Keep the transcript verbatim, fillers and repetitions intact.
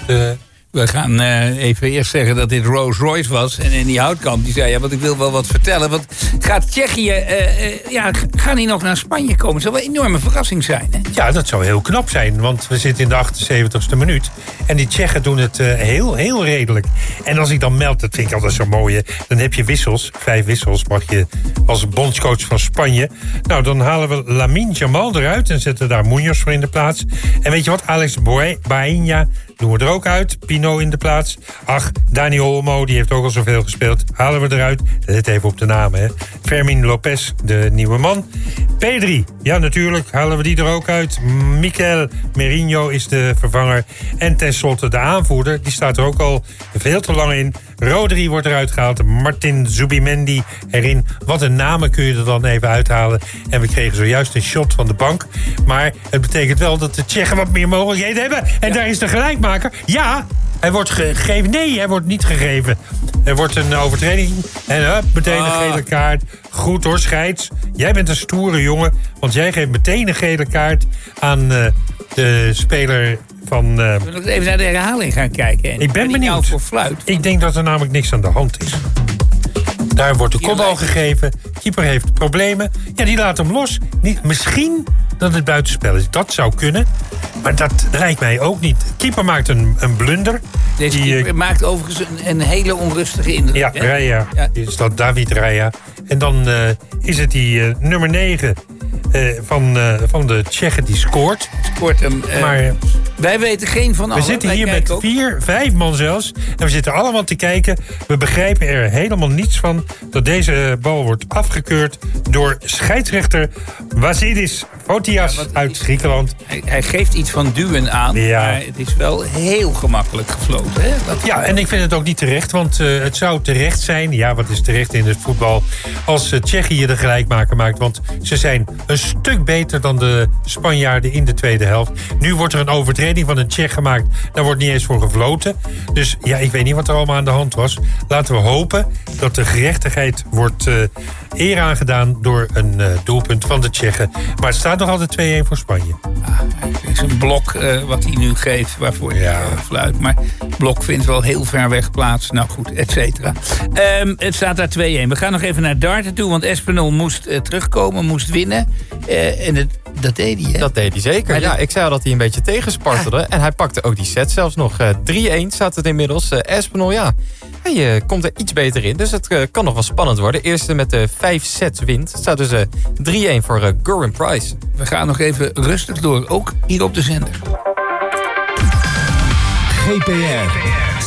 Uh... We gaan uh, even eerst zeggen dat dit Rolls Royce was. En in die Houtkamp, die zei, ja, want ik wil wel wat vertellen. Want gaat Tsjechië, uh, uh, ja, gaan die nog naar Spanje komen? Dat zou wel een enorme verrassing zijn, hè? Ja, dat zou heel knap zijn, want we zitten in de achtenzeventigste minuut. En die Tsjechen doen het uh, heel, heel redelijk. En als ik dan meld, dat vind ik altijd zo mooi, dan heb je wissels, vijf wissels mag je als bondscoach van Spanje. Nou, dan halen we Lamine Yamal eruit en zetten daar Munoz voor in de plaats. En weet je wat, Alex Baena doen we er ook uit. Pino in de plaats. Ach, Dani Olmo, die heeft ook al zoveel gespeeld. Halen we eruit. Let even op de namen, hè. Fermin Lopez, de nieuwe man. Pedri, ja natuurlijk, halen we die er ook uit. Mikel Merino is de vervanger. En tenslotte de aanvoerder, die staat er ook al veel te lang in. Rodri wordt eruit gehaald. Martin Zubimendi erin. Wat een namen kun je er dan even uithalen. En we kregen zojuist een shot van de bank. Maar het betekent wel dat de Tsjechen wat meer mogelijkheden hebben. En ja. Daar is de gelijkmaker. Ja, hij wordt gegeven. Nee, hij wordt niet gegeven. Er wordt een overtreding. En hup, meteen een gele kaart. Goed hoor, scheids. Jij bent een stoere jongen. Want jij geeft meteen een gele kaart aan uh, de speler van... Uh... We moeten even naar de herhaling gaan kijken. En ik ben benieuwd. Voor fluit. Ik denk dat er namelijk niks aan de hand is. Daar wordt de kopbal gegeven. Keeper heeft problemen. Ja, die laat hem los. Niet, misschien dat het buitenspel is. Dat zou kunnen. Maar dat lijkt mij ook niet. Keeper maakt een, een blunder. Deze die, keeper uh, maakt overigens een, een hele onrustige indruk. Ja, Raya. Ja. Is dat David Raya. En dan uh, is het die uh, nummer negen uh, van, uh, van de Tsjechen die scoort. Scoort hem. Uh, maar, wij weten geen van we allen. We zitten wij hier met ook. vier, vijf man zelfs. En we zitten allemaal te kijken. We begrijpen er helemaal niets van dat deze bal wordt afgekeurd door scheidsrechter Vasilidis Fotias ja, uit Griekenland. Hij, hij geeft iets van duwen aan, ja. Maar het is wel heel gemakkelijk gefloten. Hè? Dat ja, en ik vind het ook niet terecht, want uh, het zou terecht zijn. Ja, wat is terecht in het voetbal? Als uh, Tsjechië de gelijkmaker maakt, want ze zijn een stuk beter dan de Spanjaarden in de tweede helft. Nu wordt er een overtreding van een Tsjech gemaakt. Daar wordt niet eens voor gefloten. Dus ja, ik weet niet wat er allemaal aan de hand was. Laten we hopen dat de gerechtigheid wordt uh, eer aangedaan door een uh, doelpunt van de Tsjechen. Maar het staat nog altijd twee-een voor Spanje. Ah, het is een blok uh, wat hij nu geeft waarvoor hij ja. uh, fluit. Maar blok vindt wel heel ver weg plaats. Nou goed, et cetera. Um, het staat daar twee-een. We gaan nog even naar darten toe, want Espinol moest uh, terugkomen, moest winnen. Uh, en het, dat deed hij, hè? Dat deed hij zeker. Ja, ik zei al dat hij een beetje tegenspartelde. Ja. En hij pakte ook die set zelfs nog. Uh, drie-een staat het inmiddels. Uh, Espinol, ja, hij uh, komt er iets beter in. Dus het uh, kan nog wel spannend worden. Eerste met de vijf sets wint. Het staat dus uh, drie-een voor uh, Gerwin Price. We gaan nog even rustig door, ook hier op de zender. G P R